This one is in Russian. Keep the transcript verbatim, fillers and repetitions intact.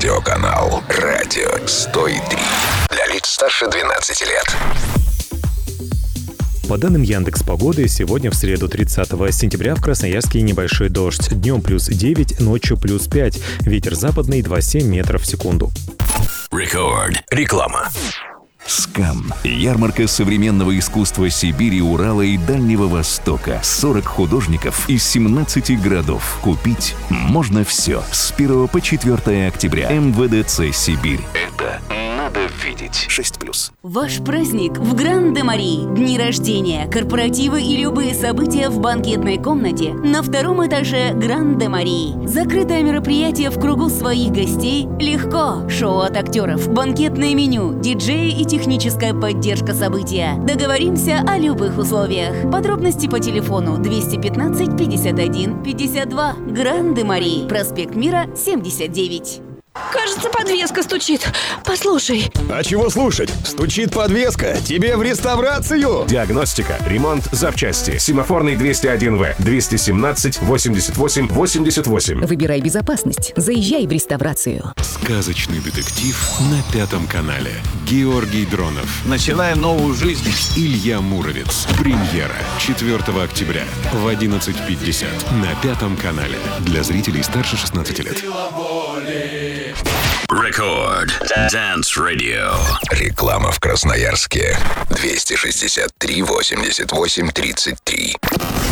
Радиоканал «Радио сто три». Для лиц старше двенадцати лет. По данным Яндекс.Погоды, сегодня в среду тридцатого сентября в Красноярске небольшой дождь. Днем плюс девять, ночью плюс пять. Ветер западный два целых семь метров в секунду. Рекорд. Реклама. СКАМ. Ярмарка современного искусства Сибири, Урала и Дальнего Востока. сорок художников из семнадцати городов. Купить можно все. С первого по четвёртое октября. МВДЦ Сибирь. Это надо видеть. шесть плюс. Ваш праздник в Гран-де-Мари. Дни рождения, корпоративы и любые события в банкетной комнате на втором этаже Гран-де-Мари. Закрытое мероприятие в кругу своих гостей легко. Шоу от актеров, банкетное меню, диджеи и техническая поддержка события. Договоримся о любых условиях. Подробности по телефону двести пятнадцать пятьдесят один пятьдесят два. Гран-де-Мари. Проспект Мира, семьдесят девять. Кажется, подвеска стучит. Послушай. А чего слушать? Стучит подвеска. Тебе в реставрацию. Диагностика, ремонт, запчасти. Семафорный двести один вэ, двести семнадцать восемьдесят восемь восемьдесят восемь. Выбирай безопасность. Заезжай в реставрацию. Сказочный детектив на Пятом канале. Георгий Дронов. Начинаем новую жизнь. Илья Муромец. Премьера четвёртого октября в одиннадцать пятьдесят на Пятом канале. Для зрителей старше шестнадцати лет. Рекорд. Dance Radio. Реклама в Красноярске. двести шестьдесят три восемьдесят восемь тридцать три.